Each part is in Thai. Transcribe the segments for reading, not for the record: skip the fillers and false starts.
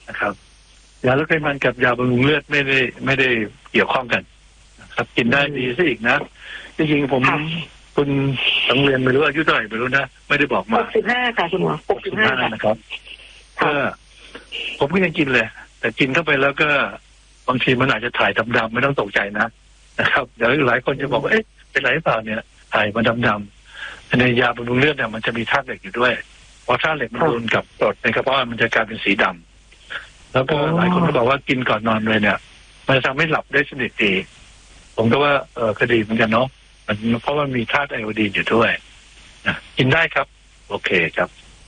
นะครับยาลดไขมันกับยาบำรุงเลือดไม่ได้เกี่ยวข้องกันนะครับกินได้ดีซะอีกนะจริงๆผมคุณสังเวียนไม่รู้อายุเท่าไหร่ไม่รู้นะไม่ได้บอกมา 65ค่ะคุณหมอ65 นะครับก็ผมก็ยังกินเลยแต่กินเข้าไปแล้วก็บางทีมันอาจจะถ่ายดำๆไม่ต้องตกใจนะครับเดี๋ยวหลายคนจะบอกว่าเอ๊ะเป็นไรหรือเปล่าเนี่ยถ่ายมาดำๆในยาบำรุงเลือดเนี่ยมันจะมีธาตุเหล็กอยู่ด้วยพอธาตุเหล็กมันโดนกับกรดในกระเพาะมันจะกลายเป็นสีดำแล้วก็หลายคนก็บอกว่ากินก่อนนอนเลยเนี่ยมันจะทำให้หลับได้สนิทดีผมก็ว่าก็ดีเหมือนกันเนาะมันเพราะว่ามีธาตุไอโอดีนอยู่ด้วยนะกินได้ครับโอเคครับ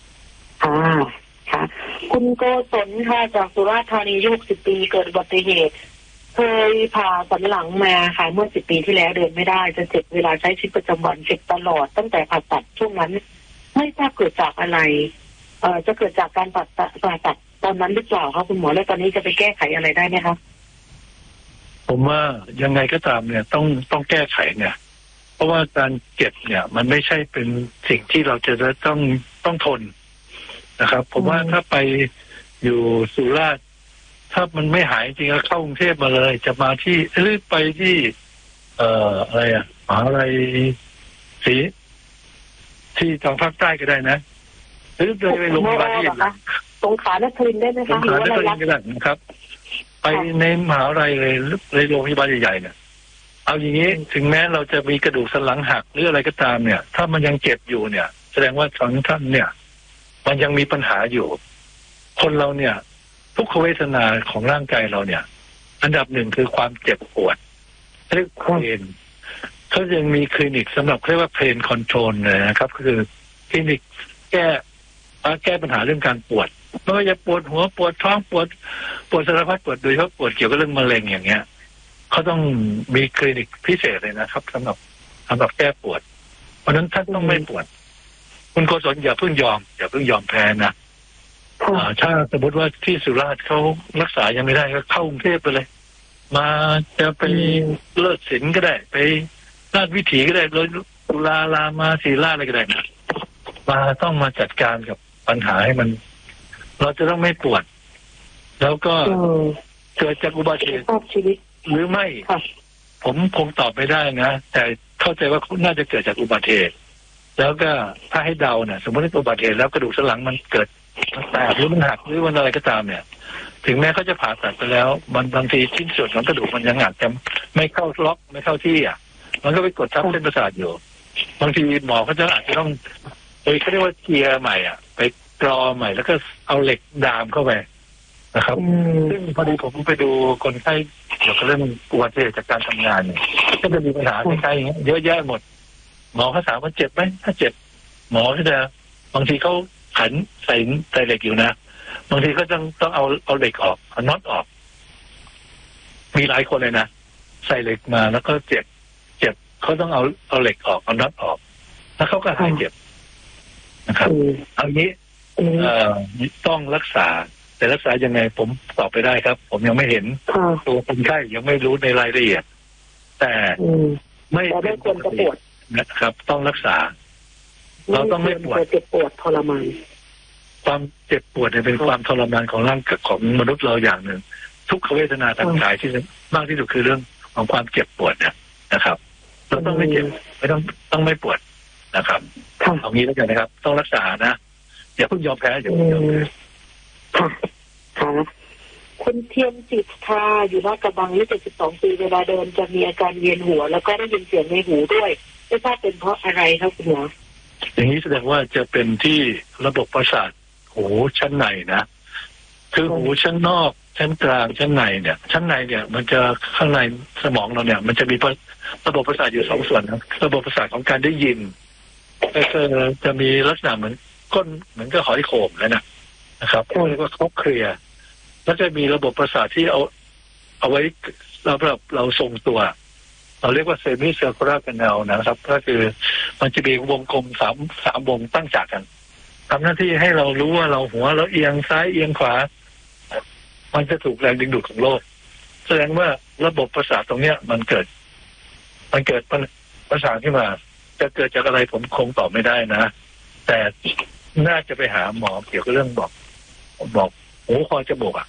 ค่ะคุณโกศลค่ะจากสุราษฎร์ธานีอายุ60 ปีเกิดอุบัติเหตุเคยผ่าสันหลังมาค่ะเมื่อ10 ปีที่แล้วเดินไม่ได้จะเจ็บเวลาใช้ชีวิตประจำวันเจ็บตลอดตั้งแต่ผ่าตัดช่วงนั้นไม่ทราบเกิดจากอะไรจะเกิดจากการผ่าตัดตอนนั้นหรือเปล่าคะคุณหมอแล้วตอนนี้จะไปแก้ไขอะไรได้ไหมคะผมว่ายังไงก็ตามเนี่ยต้องแก้ไขเนี่ยเพราะว่าการเจ็บเนี่ยมันไม่ใช่เป็นสิ่งที่เราจะต้องทนนะครับผมว่าถ้าไปอยู่สุราษฎร์ถ้ามันไม่หายจริงก็เข้ากรุงเทพมาเลยจะมาที่หรือไปที่อะไรมหาวิทยาลัยศรีที่ทางภาคใต้ก็ได้นะหรือไปโรงพยาบาลที่สงขลานครินทร์ได้ไหมคะสงขลานครินทร์ก็ได้นะครับไปในมหาวิทยาลัยเลยในโรงพยาบาลใหญ่ๆเนี่ยเอาอย่างนี้ถึงแม้เราจะมีกระดูกสันหลังหักหรืออะไรก็ตามเนี่ยถ้ามันยังเจ็บอยู่เนี่ยแสดงว่าท่านเนี่ยมันยังมีปัญหาอยู่คนเราเนี่ยทุกขเวทนาของร่างกายเราเนี่ยอันดับหนึ่งคือความเจ็บปวดเรียกเพนเขายังมีคลินิกสำหรับเรียกว่าเพนคอนโทรลเลยนะครับคือคลินิกแก้ปัญหาเรื่องการปวดไม่ว่าจะปวดหัวปวดท้องปวดสารพัดปวดโดยเฉพาะปวดเกี่ยวกับเรื่องมะเร็งอย่างเงี้ยเขาต้องมีคลินิกพิเศษเลยนะครับสำหรับแก้ปวดเพราะนั้นท่านต้องไม่ปวดคุณโกศลอย่าเพิ่งยอมแพ้นะถ้าสมมติว่าที่สุราษฎร์เขารักษายังไม่ได้ก็เข้ากรุงเทพไปเลยมาจะไปเลิศศิลป์ก็ได้ไปราชวิถีก็ได้เลยจุฬารามาศรีราชอะไรก็ได้นะมาต้องมาจัดการกับปัญหาให้มันเราจะต้องไม่ปวดแล้วก็เกิดจากอุบัติเหตุหรือไม่ผมคงตอบไม่ได้นะแต่เข้าใจว่าน่าจะเกิดจากอุบัติเหตุแล้วก็ถ้าให้เดาเนี่ยสมมติว่าอุบัติเหตุแล้วกระดูกสันหลังมันเกิดมันแตกหรือมันหักหรือมันอะไรก็ตามเนี่ยถึงแม้เขาจะผ่าตัดไปแล้วมันบางทีชิ้นส่วนของกระดูกมันยังอาจจะไม่เข้าล็อกไม่เข้าที่มันก็ไปกดทับเส้นประสาทอยู่บางทีหมอเขาจะอาจจะต้องเขาเรียกว่าเกียร์ใหม่ไปกรอใหม่แล้วก็เอาเหล็กดามเข้าไปนะครับซึ่งพอดีผมไปดูคนไข้เกี่ยวกับเรื่องอุบัติเหตุจากการทำงานเนี่ยก็จะมีปัญหาคล้ายๆอย่างเงี้ยเยอะแยะหมดหมอเขาถามว่าเจ็บไหมถ้าเจ็บหมอก็จะบางทีเขาขันใส่เหล็กอยู่นะบางทีก็ต้องเอาเหล็กออกเอาน็อตออกมีหลายคนเลยนะใส่เหล็กมาแล้วก็เจ็บเขาต้องเอาเหล็กออกเอาน็อตออกแล้วเขาก็หายเจ็บนะครับเอางี้ต้องรักษาแต่รักษายังไงผมตอบไปได้ครับผมยังไม่เห็นตัวคนไข้ยังไม่รู้ในรายละเอียดแต่ไม่เป็นควรจะปวดนะครับต้องรักษาเราต้องไม่ปวดเจ็บปวดทรมานความเจ็บปวดเนี่ยเป็นความทรมานของร่างกายของมนุษย์เราอย่างหนึ่งทุกขเวทนาทางกายที่มากที่สุดคือเรื่องของความเจ็บปวดเนี่ยนะครับเราต้องไม่เจ็บไม่ต้องไม่ปวดนะครับเอางี้แล้วกันนะครับต้องรักษานะอย่าเพิ่งยอมแพ้อย่าเพิ่งยอมแพ้ค่ะคุณเทียมจิตค่ะอยู่ลาดกระบังอายุ72 ปีเวลาเดินจะมีอาการเวียนหัวแล้วก็ได้ยินเสียงในหูด้วยไม่ทราบเป็นเพราะอะไรครับคุณหมออย่างนี้แสดงว่าจะเป็นที่ระบบประสาทหูชั้นในนะคือหูชั้นนอกชั้นกลางชั้นในเนี่ยชั้นในเนี่ยมันจะข้างในสมองเราเนี่ยมันจะมีระบบประสาทอยู่2 ส่วนนะระบบประสาทของการได้ยินก็คือจะมีลักษณะเหมือนก้นเหมือนกับหอยโข่งเลยนะครับเรียกว่าคอกเคลียร์แล้วจะมีระบบประสาทที่เอาไว้สำหรับเราทรงตัวเราเรียกว่าเซมิเซอร์คูลาร์แคนลนะครับก็คือมันจะมีวงกลมสามวงตั้งฉากกันทำหน้าที่ให้เรารู้ว่าเราหัวเราเอียงซ้ายเอียงขวามันจะถูกแรงดึงดูดของโลกแสดงว่าระบบประสาทตรงเนี้ยมันเกิดประสาทขึ้นมาจะเกิดจากอะไรผมคงตอบไม่ได้นะแต่น่าจะไปหาหมอเกี่ยวกับเรื่องบอกหูคอจมูก